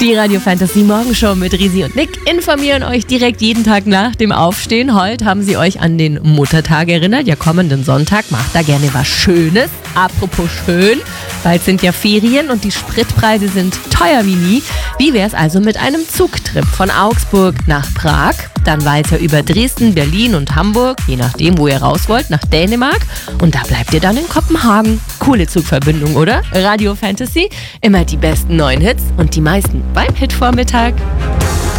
Die Radio Fantasy Morgenshow mit Risi und Nick informieren euch direkt jeden Tag nach dem Aufstehen. Heute haben sie euch an den Muttertag erinnert. Ja, kommenden Sonntag macht da gerne was Schönes. Apropos schön, bald sind ja Ferien und die Spritpreise sind teuer wie nie. Wie wär's also mit einem Zugtrip von Augsburg nach Prag? Dann weiter über Dresden, Berlin und Hamburg, je nachdem, wo ihr raus wollt, nach Dänemark. Und da bleibt ihr dann in Kopenhagen. Coole Zugverbindung, oder? Radio Fantasy, immer die besten neuen Hits und die meisten beim Hitvormittag.